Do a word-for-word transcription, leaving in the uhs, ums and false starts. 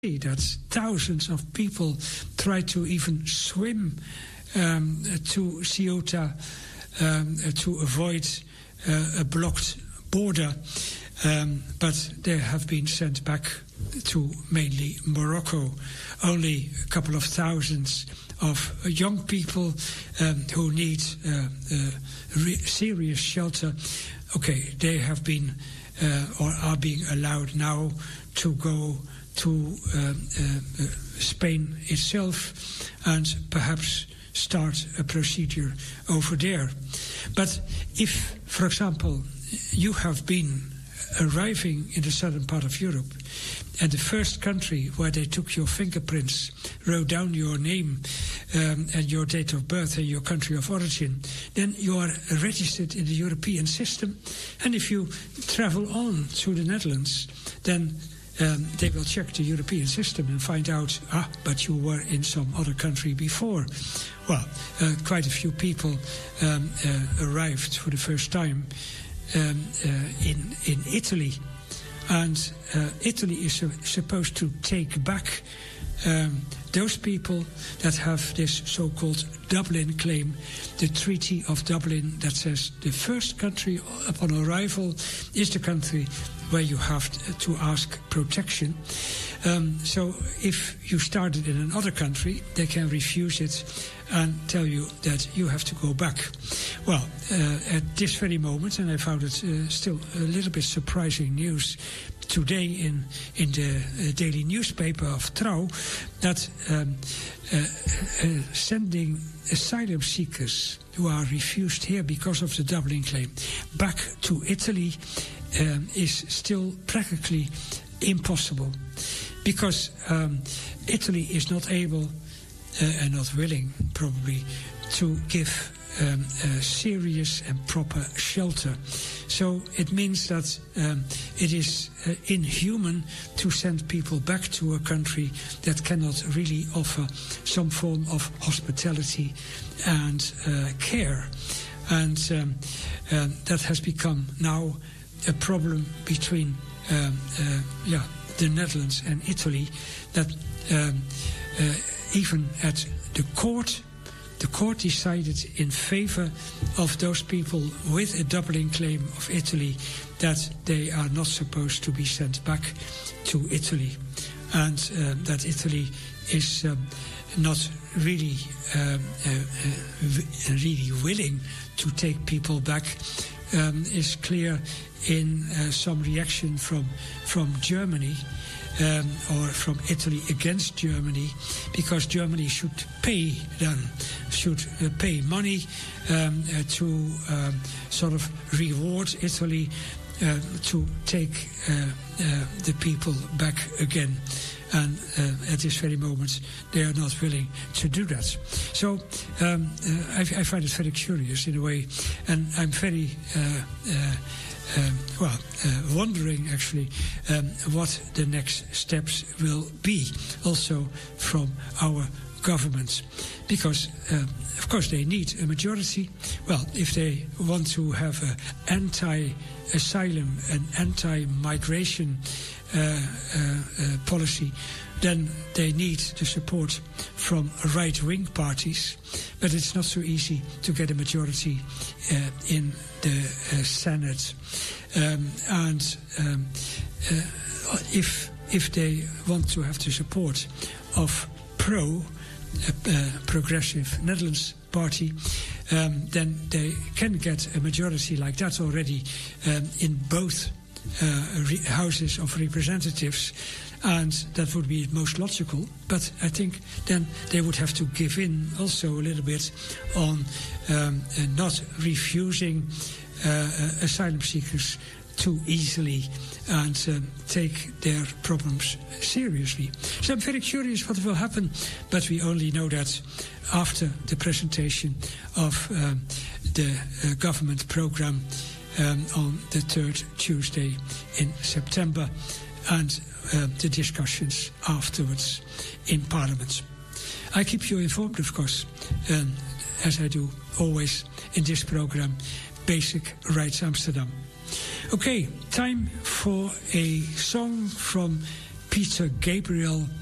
that thousands of people tried to even swim um, to Ceuta um, to avoid uh, a blocked border, um, but they have been sent back to mainly Morocco. Only a couple of thousands of young people um, who need uh, uh, re- serious shelter, okay, they have been uh, or are being allowed now to go to uh, uh, Spain itself and perhaps start a procedure over there. But if, for example, you have been arriving in the southern part of Europe and the first country where they took your fingerprints, wrote down your name um, and your date of birth and your country of origin, then you are registered in the European system. And if you travel on to the Netherlands, then Um, they will check the European system and find out, ah, but you were in some other country before. Well, uh, quite a few people um, uh, arrived for the first time um, uh, in, in Italy. And uh, Italy is su- supposed to take back um, those people that have this so-called Dublin claim, the Treaty of Dublin that says the first country upon arrival is the country where you have to ask protection. Um, so if you started in another country, they can refuse it and tell you that you have to go back. Well, uh, at this very moment, and I found it uh, still a little bit surprising news today in, in the uh, daily newspaper of Trouw, that um, uh, uh, sending asylum seekers who are refused here because of the Dublin claim back to Italy um, is still practically impossible, because um, Italy is not able uh, and not willing probably to give um, a serious and proper shelter. So it means that um, it is uh, inhuman to send people back to a country that cannot really offer some form of hospitality and uh, care. And um, um, that has become now a problem between um, uh, yeah, the Netherlands and Italy, that um, uh, even at the court, the court decided in favor of those people with a Dublin claim of Italy, that they are not supposed to be sent back to Italy, and uh, that Italy is um, not really um, uh, uh, really willing to take people back, um, is clear in uh, some reaction from from Germany. Um, or from Italy against Germany, because Germany should pay them, should uh, pay money um, uh, to um, sort of reward Italy uh, to take uh, uh, the people back again. And uh, at this very moment, they are not willing to do that. So um, uh, I, I find it very curious in a way, and I'm very uh, uh, Um, well, uh, wondering actually um, what the next steps will be also from our governments, because uh, of course they need a majority. Well, if they want to have an anti-asylum and anti-migration uh, uh, uh, policy, then they need the support from right-wing parties. But it's not so easy to get a majority uh, in the uh, Senate. Um, and um, uh, if if they want to have the support of pro, uh, uh, progressive Netherlands party, um, then they can get a majority like that already um, in both uh, re- houses of representatives. And that would be most logical. But I think then they would have to give in also a little bit on um, uh, not refusing uh, uh, asylum seekers too easily, and um, take their problems seriously. So I'm very curious what will happen, but we only know that after the presentation of um, the uh, government program um, on the third Tuesday in September, and Uh, the discussions afterwards in Parliament. I keep you informed, of course, um, as I do always in this program, Basic Rights Amsterdam. Okay, time for a song from Peter Gabriel